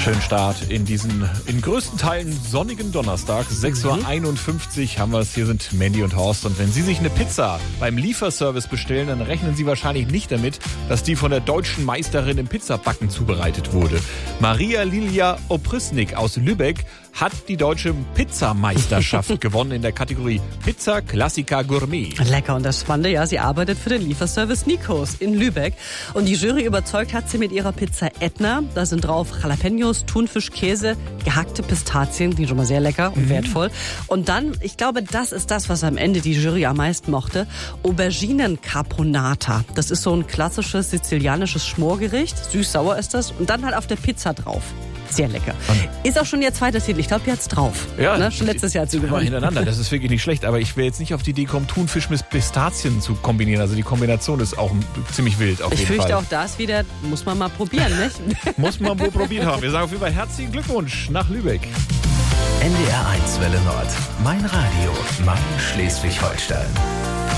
Schönen Start in diesen in größten Teilen sonnigen Donnerstag. 6.51 Uhr haben wir es. Hier sind Mandy und Horst. Und wenn Sie sich eine Pizza beim Lieferservice bestellen, dann rechnen Sie wahrscheinlich nicht damit, dass die von der deutschen Meisterin im Pizzabacken zubereitet wurde. Maria Lilia Oprysnik aus Lübeck hat die deutsche Pizzameisterschaft gewonnen in der Kategorie Pizza Classica Gourmet. Lecker. Und das Spannende, ja, sie arbeitet für den Lieferservice Nikos in Lübeck. Und die Jury überzeugt hat sie mit ihrer Pizza Etna. Da sind drauf Jalapenos, Thunfisch, Käse, gehackte Pistazien, die schon mal sehr lecker und wertvoll. Und dann, ich glaube, das ist das, was am Ende die Jury am meisten mochte, Auberginen Carbonata. Das ist so ein klassisches sizilianisches Schmorgericht. Süß-sauer ist das. Und dann halt auf der Pizza drauf. Sehr lecker. Ist auch schon ihr zweiter Titel. Ich glaube, die hat's drauf. Ja, ne? Schon letztes Jahr hat sie immer gewonnen. hintereinander. Das ist wirklich nicht schlecht. Aber ich will jetzt nicht auf die Idee kommen, Thunfisch mit Pistazien zu kombinieren. Also die Kombination ist auch ziemlich wild auf jeden Fall. Ich fürchte auch das wieder, muss man mal probieren, nicht? Muss man wohl probiert haben. Wir sagen auf jeden Fall herzlichen Glückwunsch nach Lübeck. NDR 1 Welle Nord. Mein Radio. Mein Schleswig-Holstein.